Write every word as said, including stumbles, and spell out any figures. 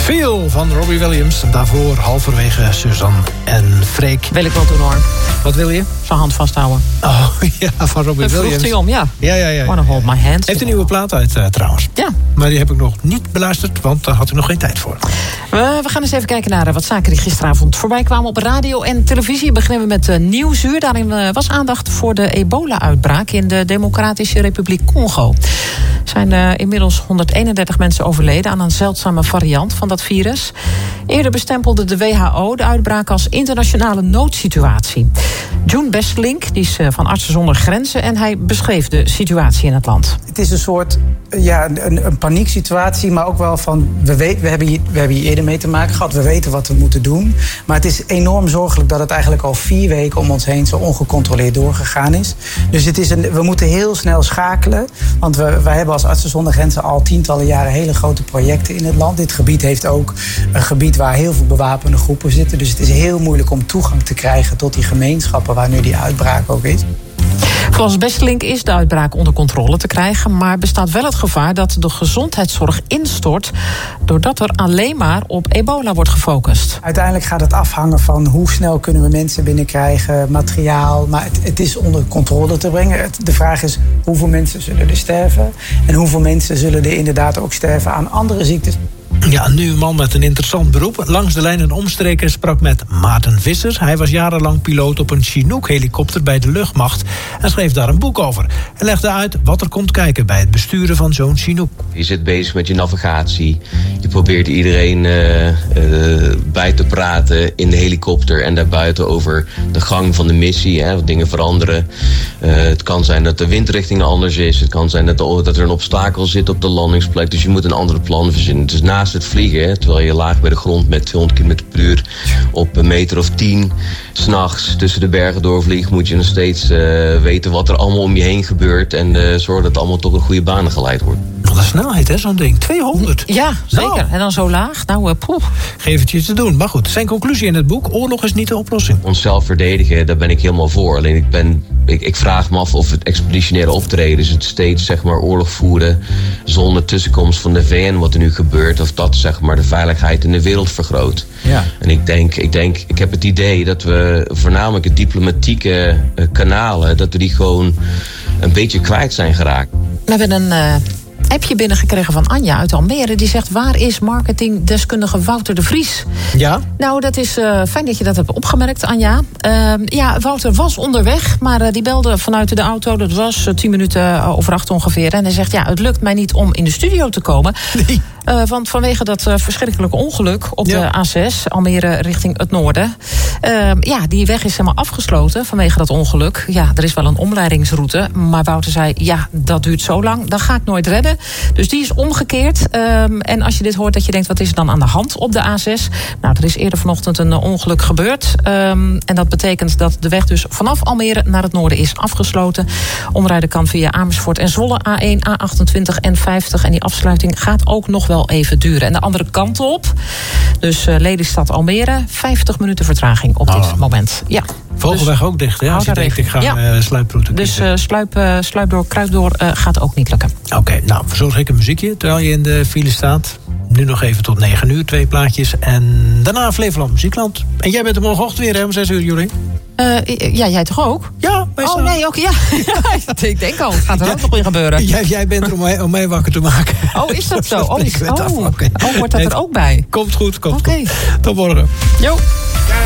Feel van Robbie Williams. En daarvoor halverwege Suzanne en Freek. Wil ik wel doen, hoor. Wat wil je? Zijn hand vasthouden. Oh ja, van Robbie Dat Williams. vroeg hij om, ja. Ja, ja, ja. Wanna hold my hand. Heeft een nieuwe plaat uit uh, trouwens. Ja. Maar die heb ik nog niet beluisterd, want daar had ik nog geen tijd voor. We, we gaan eens even kijken naar wat zaken die gisteravond voorbij kwamen op radio en televisie. Beginnen we met uh, Nieuwsuur. Daarin uh, was aandacht voor de ebola-uitbraak in de Democratische Republiek Congo. Er zijn uh, inmiddels honderdeenendertig mensen overleden aan een zeldzame variant van dat virus. Eerder bestempelde de W H O de uitbraak als internationale noodsituatie. June Besselink, die is uh, van Artsen zonder Grenzen, en hij beschreef de situatie in het land. Het is een soort ja, een, een panieksituatie, maar ook wel van... We, weet, we, hebben hier, we hebben hier eerder mee te maken gehad, we weten wat we moeten doen. Maar het is enorm zorgelijk dat het eigenlijk al vier weken om ons heen zo ongecontroleerd doorgegaan is. Dus het is een, we moeten heel snel schakelen. Want we, wij hebben als Artsen zonder Grenzen al tientallen jaren hele grote projecten in het land. Dit gebied heeft ook een gebied waar heel veel bewapende groepen zitten. Dus het is heel moeilijk om toegang te krijgen tot die gemeenschappen waar nu die uitbraak ook is. Volgens Besselink is de uitbraak onder controle te krijgen, maar bestaat wel het gevaar dat de gezondheidszorg instort doordat er alleen maar op ebola wordt gefocust. Uiteindelijk gaat het afhangen van hoe snel kunnen we mensen binnenkrijgen, materiaal, maar het, het is onder controle te brengen. Het, de vraag is hoeveel mensen zullen er sterven en hoeveel mensen zullen er inderdaad ook sterven aan andere ziektes. Ja, nu een man met een interessant beroep. Langs de lijn een omstreker sprak met Maarten Visser. Hij was jarenlang piloot op een Chinook-helikopter bij de luchtmacht en schreef daar een boek over. Hij legde uit wat er komt kijken bij het besturen van zo'n Chinook. Je zit bezig met je navigatie. Je probeert iedereen uh, uh, bij te praten in de helikopter en daarbuiten over de gang van de missie. Hè, wat dingen veranderen. Uh, het kan zijn dat de windrichting anders is. Het kan zijn dat, de, dat er een obstakel zit op de landingsplek. Dus je moet een andere plan verzinnen. Dus naast het vliegen, hè, terwijl je laag bij de grond met tweehonderd kilometer per uur op een meter of tien 's nachts tussen de bergen doorvliegt, moet je nog steeds uh, weten wat er allemaal om je heen gebeurt en uh, zorgen dat het allemaal toch in goede banen geleid wordt. Wat een snelheid, hè, zo'n ding. tweehonderd. Ja, zeker. Nou. En dan zo laag. Nou, uh, poeh. Geef het je te doen. Maar goed, zijn conclusie in het boek: oorlog is niet de oplossing. Onszelf verdedigen, daar ben ik helemaal voor. Alleen ik ben, ik, ik vraag me af of het expeditionaire optreden, dus het steeds zeg maar oorlog voeren zonder tussenkomst van de V N, wat er nu gebeurt, of dat zeg maar de veiligheid in de wereld vergroot. Ja. En ik denk, ik denk, ik heb het idee dat we voornamelijk de diplomatieke uh, kanalen, dat we die gewoon een beetje kwijt zijn geraakt. We hebben een uh, appje binnengekregen van Anja uit Almere. Die zegt, waar is marketingdeskundige Wouter de Vries? Ja? Nou, dat is uh, fijn dat je dat hebt opgemerkt, Anja. Uh, ja, Wouter was onderweg, maar uh, die belde vanuit de auto. Dat was uh, tien minuten over acht ongeveer. En hij zegt, ja, het lukt mij niet om in de studio te komen. Nee. Uh, want vanwege dat uh, verschrikkelijke ongeluk op ja. de A zes, Almere richting het noorden. Uh, ja, die weg is helemaal afgesloten vanwege dat ongeluk. Ja, er is wel een omleidingsroute. Maar Wouter zei, ja, dat duurt zo lang. Dat ga ik nooit redden. Dus die is omgekeerd. Um, en als je dit hoort dat je denkt, wat is er dan aan de hand op de A zes? Nou, er is eerder vanochtend een uh, ongeluk gebeurd. Um, en dat betekent dat de weg dus vanaf Almere naar het noorden is afgesloten. Omrijden kan via Amersfoort en Zwolle, A één, A achtentwintig en vijftig. En die afsluiting gaat ook nog wel even duren. En de andere kant op, dus uh, Lelystad Almere, vijftig minuten vertraging op oh. dit moment. Ja. Vogelweg dus, ook dicht, hè? Als je denkt, ik ga ja. uh, sluiproute kiezen. Dus uh, sluip, uh, sluip door, kruip door uh, gaat ook niet lukken. Oké, okay, nou, verzorg ik een muziekje terwijl je in de file staat. Nu nog even tot negen uur, twee plaatjes. En daarna Flevoland Muziekland. En jij bent er morgenochtend weer, hè, om zes uur, Jolien? Uh, ja, jij toch ook? Ja, wij staan. Oh nee, ook ja. Ik denk al, het gaat er ook nog in gebeuren. Jij, jij bent er om mij, om mij wakker te maken. Oh, is dat zo? Oh, oh, oh. oh wordt dat er ook bij? Komt goed, komt okay. goed. Tot morgen. Jo.